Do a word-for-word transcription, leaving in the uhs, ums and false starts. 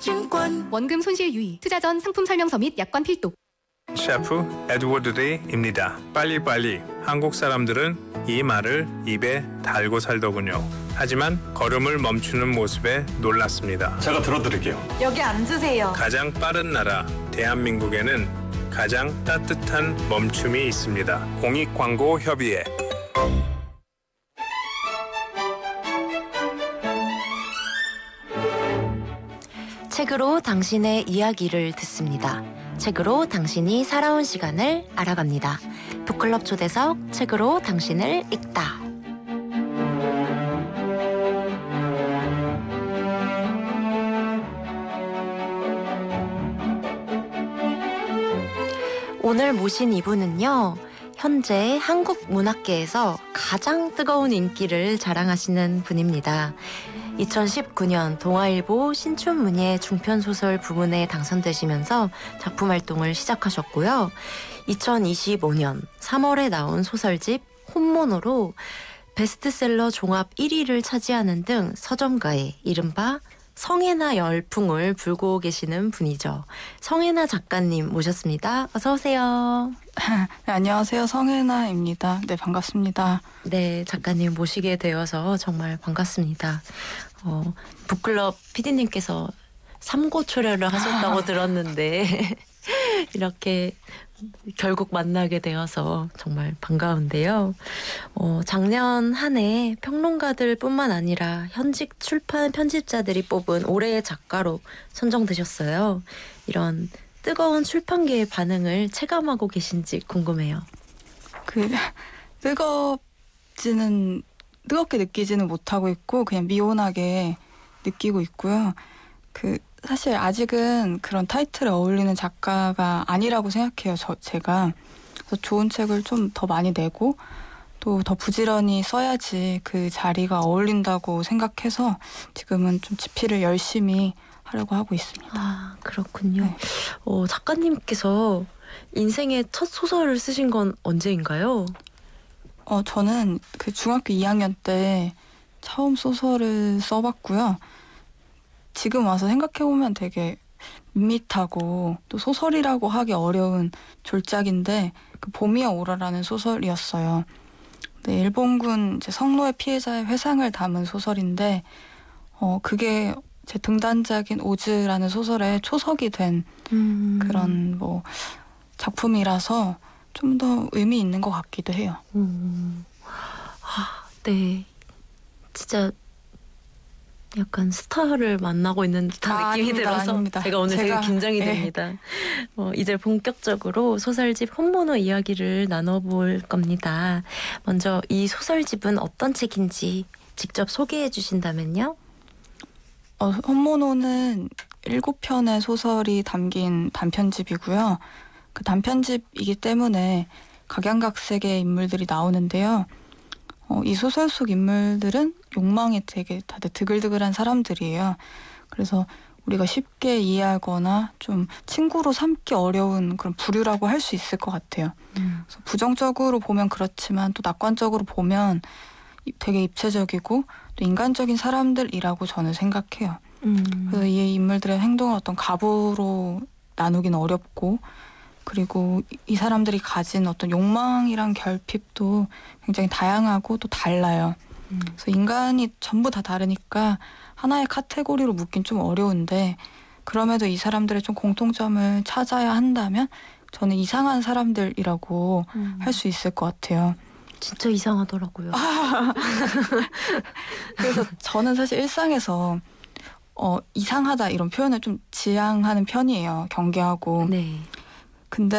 증권 원금 손실 유의, 투자 전 상품 설명서 및 약관 필독. 셰프 에드워드 데이입니다. 빨리빨리. 한국 사람들은 이 말을 입에 달고 살더군요. 하지만 걸음을 멈추는 모습에 놀랐습니다. 제가 들어드릴게요. 여기 앉으세요. 가장 빠른 나라 대한민국에는 가장 따뜻한 멈춤이 있습니다. 공익광고협의회. 책으로 당신의 이야기를 듣습니다. 책으로 당신이 살아온 시간을 알아갑니다. 북클럽 초대석 책으로 당신을 읽다. 오늘 모신 이분은요, 현재 한국 문학계에서 가장 뜨거운 인기를 자랑하시는 분입니다. 이천십구 년 동아일보 신춘문예 중편소설 부문에 당선되시면서 작품 활동을 시작하셨고요. 이천이십오 년 삼월에 나온 소설집 혼모노로 베스트셀러 종합 일 위를 차지하는 등 서점가의 이른바 성애나 열풍을 불고 계시는 분이죠. 성애나 작가님 모셨습니다. 어서 오세요. 네, 안녕하세요. 성혜나입니다. 네, 반갑습니다. 네, 작가님 모시게 되어서 정말 반갑습니다. 어, 북클럽 피디님께서 삼고초려를 하셨다고 들었는데 이렇게 결국 만나게 되어서 정말 반가운데요. 어, 작년 한 해 평론가들 뿐만 아니라 현직 출판 편집자들이 뽑은 올해의 작가로 선정되셨어요. 이런 뜨거운 출판계의 반응을 체감하고 계신지 궁금해요. 그 뜨겁지는 뜨겁게 느끼지는 못하고 있고 그냥 미온하게 느끼고 있고요. 그 사실 아직은 그런 타이틀에 어울리는 작가가 아니라고 생각해요. 저 제가 그래서 좋은 책을 좀 더 많이 내고 또 더 부지런히 써야지 그 자리가 어울린다고 생각해서 지금은 좀 집필을 열심히 하려고 하고 있습니다. 아, 그렇군요. 네. 어, 작가님께서 인생의 첫 소설을 쓰신 건 언제인가요? 어 저는 그 중학교 이 학년 때 처음 소설을 써봤고요. 지금 와서 생각해보면 되게 밋밋하고 또 소설이라고 하기 어려운 졸작인데 그 봄이야 오라라는 소설이었어요. 네, 일본군 이제 성노예 피해자의 회상을 담은 소설인데 어 그게 제 등단작인 오즈라는 소설의 초석이 된 음. 그런 뭐 작품이라서 좀 더 의미 있는 것 같기도 해요. 음. 아, 네. 진짜 약간 스타를 만나고 있는 듯한 아, 느낌이 아닙니다, 들어서 아닙니다. 제가 오늘 제가, 되게 긴장이 예. 됩니다. 어, 이제 본격적으로 소설집 혼모노 이야기를 나눠볼 겁니다. 먼저 이 소설집은 어떤 책인지 직접 소개해 주신다면요? 어, 혼모노는 일곱 편의 소설이 담긴 단편집이고요. 그 단편집이기 때문에 각양각색의 인물들이 나오는데요. 어, 이 소설 속 인물들은 욕망이 되게 다들 드글드글한 사람들이에요. 그래서 우리가 쉽게 이해하거나 좀 친구로 삼기 어려운 그런 부류라고 할 수 있을 것 같아요. 음. 그래서 부정적으로 보면 그렇지만 또 낙관적으로 보면 되게 입체적이고 또 인간적인 사람들이라고 저는 생각해요. 음. 그래서 이 인물들의 행동을 어떤 가부로 나누기는 어렵고 그리고 이 사람들이 가진 어떤 욕망이랑 결핍도 굉장히 다양하고 또 달라요. 음. 그래서 인간이 전부 다 다르니까 하나의 카테고리로 묶긴 좀 어려운데 그럼에도 이 사람들의 좀 공통점을 찾아야 한다면 저는 이상한 사람들이라고 음. 할 수 있을 것 같아요. 진짜 이상하더라고요. 그래서 저는 사실 일상에서 어, 이상하다 이런 표현을 좀 지양하는 편이에요. 경계하고. 네. 근데